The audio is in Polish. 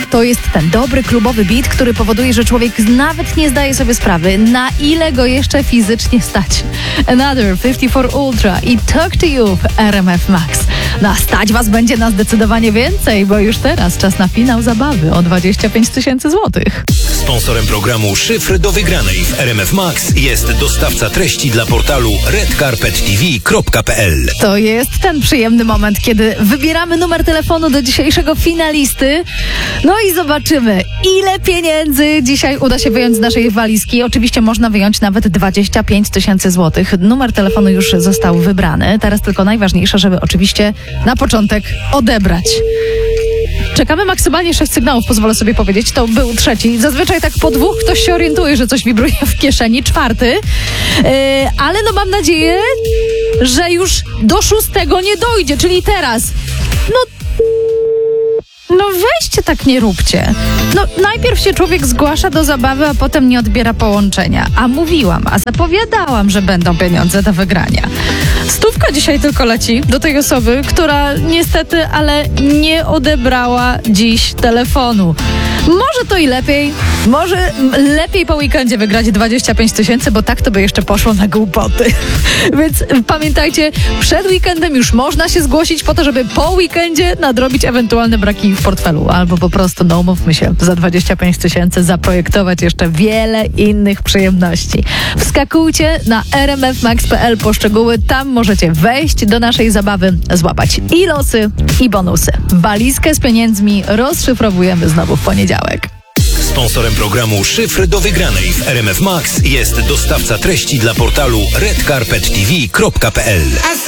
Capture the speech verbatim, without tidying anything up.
to jest ten dobry klubowy beat, który powoduje, że człowiek nawet nie zdaje sobie sprawy, na ile go jeszcze fizycznie stać. Another, pięćdziesiąt cztery Ultra i Talk to You w R M F Max. No, stać was będzie na zdecydowanie więcej, bo już teraz czas na finał zabawy o dwadzieścia pięć tysięcy złotych. Sponsorem programu Szyfr do wygranej w R M F Max jest dostawca treści dla portalu red carpet t v kropka p l. To jest ten przyjemny moment, kiedy wybieramy numer telefonu do dzisiejszego finalisty. No i zobaczymy, ile pieniędzy dzisiaj uda się wyjąć z naszej walizki. Oczywiście można wyjąć nawet dwadzieścia pięć tysięcy złotych. Numer telefonu już został wybrany. Teraz tylko najważniejsze, żeby oczywiście na początek odebrać. Czekamy maksymalnie sześć sygnałów, pozwolę sobie powiedzieć. To był trzeci. Zazwyczaj tak po dwóch ktoś się orientuje, że coś wibruje w kieszeni. Czwarty. Yy, ale no mam nadzieję, że już do szóstego nie dojdzie, czyli teraz. No... No weźcie, tak nie róbcie. No najpierw się człowiek zgłasza do zabawy, a potem nie odbiera połączenia. A mówiłam, a zapowiadałam, że będą pieniądze do wygrania. Stówka dzisiaj tylko leci do tej osoby, która niestety, ale nie odebrała dziś telefonu. Może to i lepiej, może lepiej po weekendzie wygrać dwadzieścia pięć tysięcy, bo tak to by jeszcze poszło na głupoty. Więc pamiętajcie, przed weekendem już można się zgłosić po to, żeby po weekendzie nadrobić ewentualne braki w portfelu. Albo po prostu, no umówmy się, za dwadzieścia pięć tysięcy zaprojektować jeszcze wiele innych przyjemności. Wskakujcie na r m f max kropka p l po szczegóły. Tam możecie wejść do naszej zabawy, złapać i losy, i bonusy. Walizkę z pieniędzmi rozszyfrowujemy znowu w poniedziałek. Sponsorem programu Szyfr do wygranej w R M F Max jest dostawca treści dla portalu red carpet t v kropka p l.